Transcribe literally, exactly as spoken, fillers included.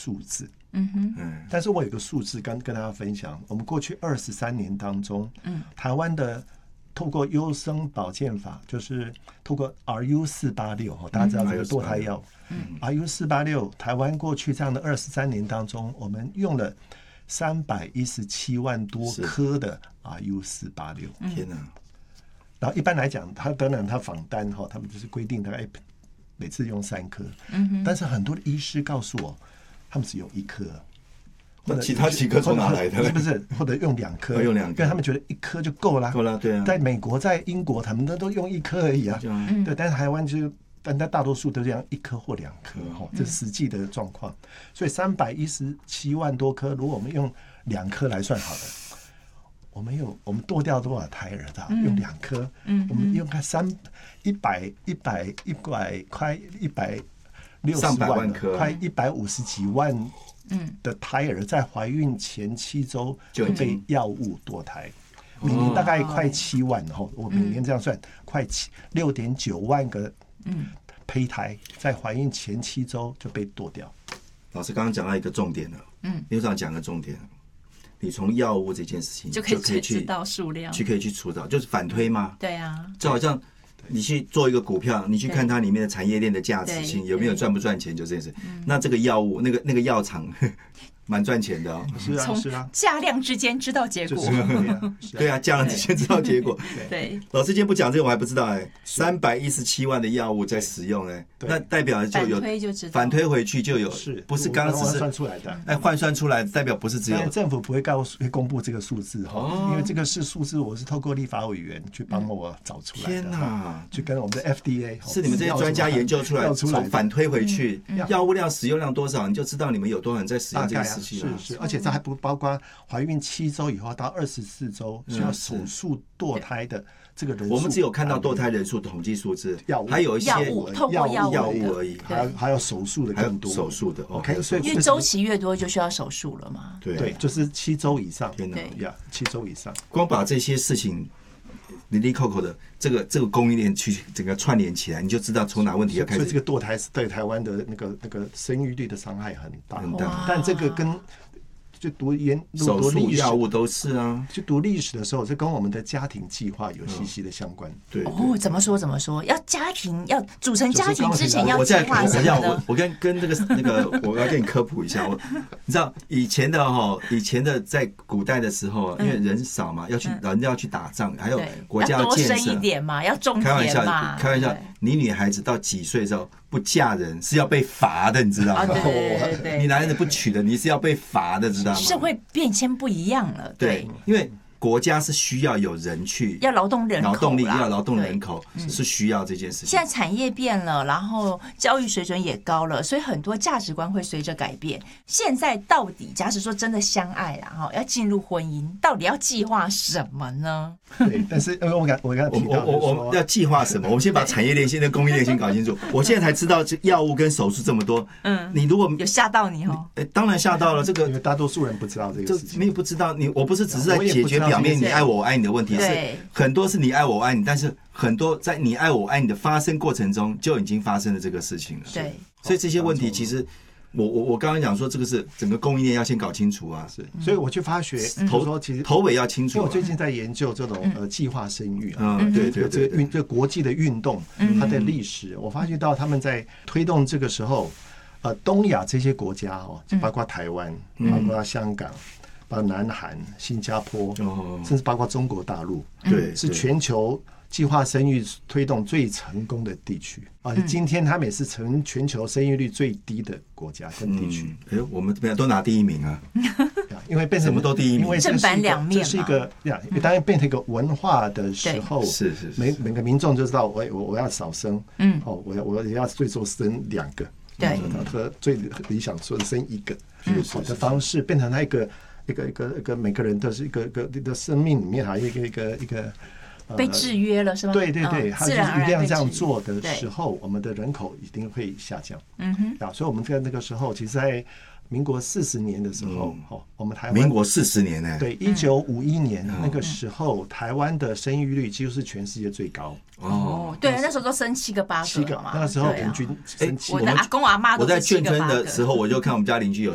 数字。 嗯哼， 但是我有个数字跟跟大家分享，我们过去二十三年当中，嗯，台湾的透过优生保健法，就是透过 R U 四八六，大家知道这个堕胎药，嗯 ，R U 四八六，台湾过去这样的二十三年当中，我们用了三百一十七万多颗的 R U 四八六， 天哪！ 然后一般来讲，他当然他访单哈，他们就是规定大概每次用三颗，嗯，但是很多的医师告诉我，他们只用一颗。 那其他几颗从哪来的？ 是不是？或者用两颗？ 用两颗， 因为他们觉得一颗就够了。 够了，对啊。 在美国、在英国，他们都都用一颗而已啊。嗯、对，但是台湾就是，但大大多数都这样一颗或两颗哈，这是实际的状况。所以三百一十七万多颗，如果我们用两颗来算好了，我们有我们剁掉多少胎儿的？用两颗，嗯，我们用看三一百一百一百快一百六十万颗，快一百五十几万。的胎儿在怀孕前七周就被药物堕胎，每年大概快七万哈，我每年这样算，快七六点九万个胚胎在怀孕前七周就被堕掉。 老师刚刚讲到一个重点了，嗯，刘长讲个重点，你从药物这件事情就可以知道数量， 去可以去除到，就是反推吗？ 对啊， 就好像。你去做一个股票，你去看它里面的产业链的价值性有没有赚不赚钱，就这件事。那这个药物，那个那个药厂蛮赚钱的哦。 是啊，是啊， 价量之间知道结果。 对啊，价量之间知道结果。 对， 老师今天不讲这个我还不知道哎，三百一十七万的药物在使用哎，那代表就有反推就知道， 反推回去就有，不是刚刚只是算出来的， 哎，换算出来代表不是只有政府不会告诉会公布这个数字哈，因为这个是数字，我是透过立法委员去帮我找出来的。 天哪！ 去跟我们的 F D A 是你们这些专家研究出来，从反推回去，药物量、使用量多少，你就知道你们有多少人在使用这个时期了。 是是，而且这还不包括怀孕七周以后到二十四周需要手术堕胎的这个人数。 我们只有看到堕胎人数统计数字，还有一些药物透过药物而已， 还有还有手术的更多， 手术的 OK， 所以因为周期越多就需要手术了嘛。 对，就是七周以上。 天哪呀，七周以上， 光把这些事情。零零扣扣的这个这个供应链去整个串联起来，你就知道从哪问题要开始。 所以这个堕胎是对台湾的那个那个生育率的伤害很大很大， 但这个跟就读研手术药物都是啊， 去读历史的时候，这跟我们的家庭计划有息息的相关。 对哦，怎么说怎么说？要家庭要组成家庭之前要计划什么呢？ 我我跟跟这个那个我要跟你科普一下，我你知道以前的哈，以前的在古代的时候，因为人少嘛，要去人要去打仗，还有国家要建设， 多生一点嘛，要种田嘛。 开玩笑，开玩笑，你女孩子到几岁之后不嫁人是要被罚的，你知道吗？ 对对对， 你男人不娶的，你是要被罚的，知道吗？ 社会变迁不一样了，对， 因为国家是需要有人去， 要劳动人口， 劳动力要劳动人口是需要这件事情。 现在产业变了，然后教育水准也高了，所以很多价值观会随着改变。现在到底，假使说真的相爱啦，哈，要进入婚姻，到底要计划什么呢？ 对，但是我刚我刚提到， 我我我们要计划什么？我们先把产业链、现在供应链先搞清楚。我现在才知道，这药物跟手术这么多，嗯，你如果有吓到你哦， 哎，当然吓到了。这个因为大多数人不知道这个事情， 没有不知道你，我不是只是在解决表面你爱我我爱你的问题，是很多是你爱我我爱你，但是很多在你爱我我爱你的发生过程中就已经发生了这个事情了。 对， 所以这些问题其实我我我刚刚讲说这个是整个供应链要先搞清楚啊， 是，所以我去发学头说其实头尾要清楚。 因为我最近在研究这种呃计划生育啊， 嗯，对对对， 这个运这国际的运动它的历史，我发觉到他们在推动这个时候，呃，东亚这些国家哦，包括台湾，包括香港。包括南韩、新加坡，哦、甚至包括中国大陆， 对， 是全球计划生育推动最成功的地区。而且今天他们也是成全球生育率最低的国家跟地区。 哎、嗯，我们这边都拿第一名啊， 因为变成什么都第一名， 因为正反两面嘛。 这是一个呀，当然变成一个文化的时候， 是是每每个民众就知道，我我我要少生，嗯，哦，我要我要最多生两个， 对， 和最理想说的生一个，好的方式变成那一个。一个一个一个每个人都是一个一个的生命里面还有一个一个一个、 呃、被制约了是吧？ 对对对， 自然而然一定要这样做的时候，我们的人口一定会下降。嗯哼，啊，所以我们在那个时候，其实在民国四十年的时候，哦、嗯，我们台湾民国四十年呢、欸， 对，一九五一年、嗯、那个时候，台湾的生育率几乎是全世界最高。 哦，对，那时候都生七个八个七个嘛，那个时候平均生七个。 我的阿公阿妈都是七个八个。我在眷村的时候，我就看我们家邻居有